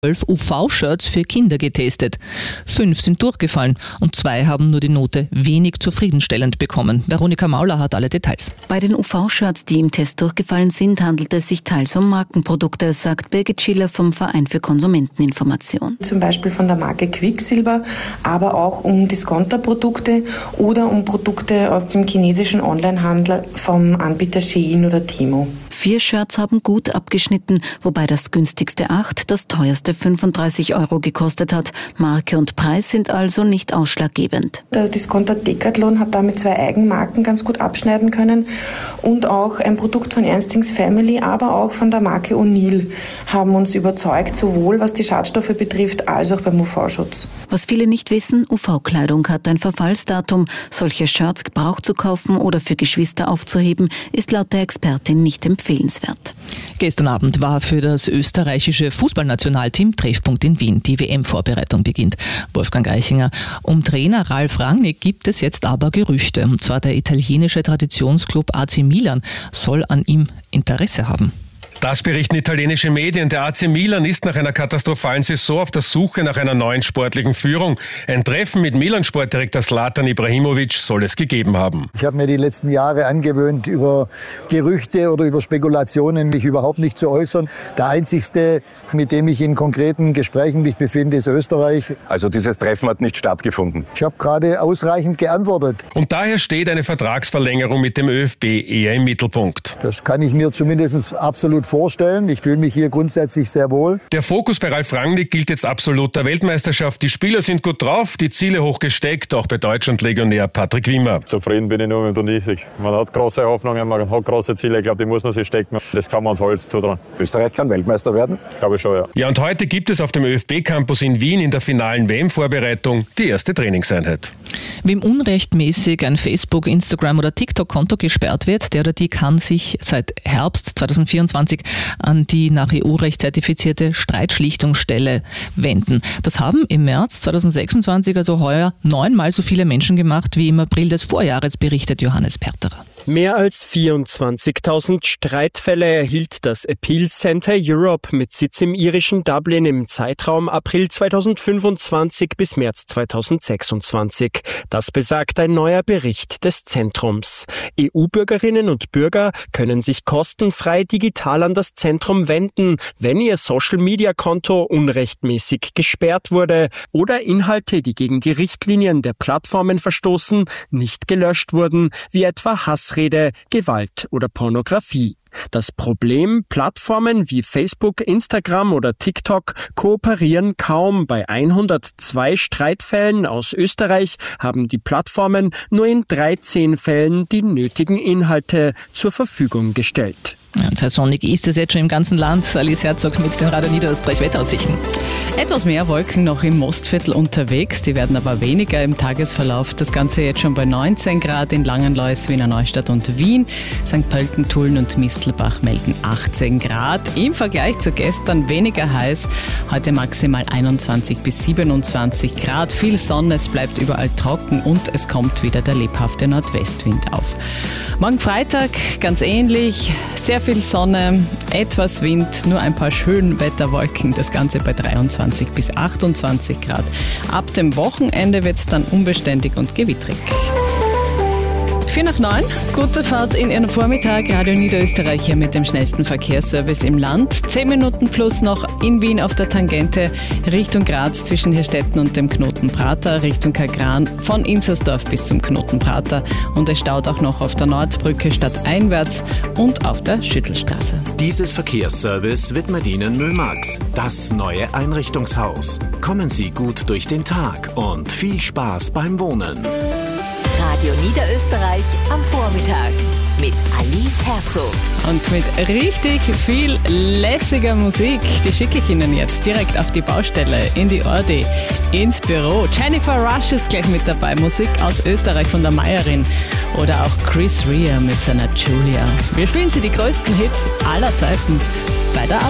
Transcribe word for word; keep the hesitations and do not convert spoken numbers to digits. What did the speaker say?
zwölf U V-Shirts für Kinder getestet. Fünf sind durchgefallen und zwei haben nur die Note wenig zufriedenstellend bekommen. Veronika Mauler hat alle Details. Bei den U V-Shirts, die im Test durchgefallen sind, handelt es sich teils um Markenprodukte, sagt Birgit Schiller vom Verein für Konsumenteninformation. Zum Beispiel von der Marke Quiksilber, aber auch um Discounterprodukte oder um Produkte aus dem chinesischen Onlinehandel vom Anbieter Shein oder Temu. Vier Shirts haben gut abgeschnitten, wobei das günstigste acht, das teuerste fünfunddreißig Euro gekostet hat. Marke und Preis sind also nicht ausschlaggebend. Der Discounter Decathlon hat damit zwei Eigenmarken ganz gut abschneiden können und auch ein Produkt von Ernstings Family, aber auch von der Marke O'Neill haben uns überzeugt, sowohl was die Schadstoffe betrifft, als auch beim U V-Schutz. Was viele nicht wissen, U V-Kleidung hat ein Verfallsdatum. Solche Shirts gebraucht zu kaufen oder für Geschwister aufzuheben, ist laut der Expertin nicht empfehlenswert. Gestern Abend war für das österreichische Fußballnationalteam Treffpunkt in Wien. Die W M-Vorbereitung beginnt. Wolfgang Eichinger. Um Trainer Ralf Rangnick gibt es jetzt aber Gerüchte. Und zwar der italienische Traditionsclub A C Milan soll an ihm Interesse haben. Das berichten italienische Medien. Der A C Milan ist nach einer katastrophalen Saison auf der Suche nach einer neuen sportlichen Führung. Ein Treffen mit Milan-Sportdirektor Zlatan Ibrahimovic soll es gegeben haben. Ich habe mir die letzten Jahre angewöhnt, über Gerüchte oder über Spekulationen mich überhaupt nicht zu äußern. Der einzigste, mit dem ich in konkreten Gesprächen mich befinde, ist Österreich. Also dieses Treffen hat nicht stattgefunden. Ich habe gerade ausreichend geantwortet. Und daher steht eine Vertragsverlängerung mit dem ÖFB eher im Mittelpunkt. Das kann ich mir zumindest absolut vorstellen. Ich fühle mich hier grundsätzlich sehr wohl. Der Fokus bei Ralf Rangnick gilt jetzt absolut der Weltmeisterschaft. Die Spieler sind gut drauf, die Ziele hoch gesteckt, auch bei Deutschland-Legionär Patrick Wimmer. Zufrieden bin ich nur mit der Niesig. Man hat große Hoffnungen, man hat große Ziele. Ich glaube, die muss man sich stecken. Das kann man uns alles zutrauen. Österreich kann Weltmeister werden? Ich glaube schon, ja. Ja, und heute gibt es auf dem ÖFB-Campus in Wien in der finalen W M-Vorbereitung die erste Trainingseinheit. Wem unrechtmäßig ein Facebook-, Instagram- oder TikTok-Konto gesperrt wird, der oder die kann sich seit Herbst zweitausendvierundzwanzig an die nach E U-Recht zertifizierte Streitschlichtungsstelle wenden. Das haben im März zweitausendsechsundzwanzig, also heuer, neunmal so viele Menschen gemacht wie im April des Vorjahres, berichtet Johannes Perterer. Mehr als vierundzwanzigtausend Streitfälle erhielt das Appeal Center Europe mit Sitz im irischen Dublin im Zeitraum April zweitausendfünfundzwanzig bis März zweitausendsechsundzwanzig. Das besagt ein neuer Bericht des Zentrums. E U-Bürgerinnen und Bürger können sich kostenfrei digital an das Zentrum wenden, wenn ihr Social-Media-Konto unrechtmäßig gesperrt wurde oder Inhalte, die gegen die Richtlinien der Plattformen verstoßen, nicht gelöscht wurden, wie etwa Hassrede, Gewalt oder Pornografie. Das Problem: Plattformen wie Facebook, Instagram oder TikTok kooperieren kaum. Bei hundertzwei Streitfällen aus Österreich haben die Plattformen nur in dreizehn Fällen die nötigen Inhalte zur Verfügung gestellt. Ja, und sehr sonnig ist es jetzt schon im ganzen Land. Alice Herzog mit den Radio Niederösterreich Wetteraussichten. Etwas mehr Wolken noch im Mostviertel unterwegs, die werden aber weniger im Tagesverlauf. Das Ganze jetzt schon bei neunzehn Grad in Langenlois, Wiener Neustadt und Wien. Sankt Pölten, Tulln und Mistelbach melden achtzehn Grad. Im Vergleich zu gestern weniger heiß. Heute maximal einundzwanzig bis siebenundzwanzig Grad. Viel Sonne, es bleibt überall trocken und es kommt wieder der lebhafte Nordwestwind auf. Morgen Freitag ganz ähnlich, sehr viel Sonne, etwas Wind, nur ein paar Schönwetterwolken, das Ganze bei dreiundzwanzig bis achtundzwanzig Grad. Ab dem Wochenende wird es dann unbeständig und gewittrig. vier nach neun, gute Fahrt in Ihren Vormittag. Radio Niederösterreich hier mit dem schnellsten Verkehrsservice im Land. zehn Minuten plus noch in Wien auf der Tangente Richtung Graz zwischen Hirstetten und dem Knoten Prater, Richtung Kagran von Inzersdorf bis zum Knoten Prater. Und es staut auch noch auf der Nordbrücke stadteinwärts und auf der Schüttelstraße. Dieses Verkehrsservice widmet Ihnen Mömax, das neue Einrichtungshaus. Kommen Sie gut durch den Tag und viel Spaß beim Wohnen. Radio Niederösterreich am Vormittag mit Alice Herzog. Und mit richtig viel lässiger Musik, die schicke ich Ihnen jetzt direkt auf die Baustelle, in die Ordi, ins Büro. Jennifer Rush ist gleich mit dabei, Musik aus Österreich von der Meierin. Oder auch Chris Rea mit seiner Julia. Wir spielen Sie die größten Hits aller Zeiten bei der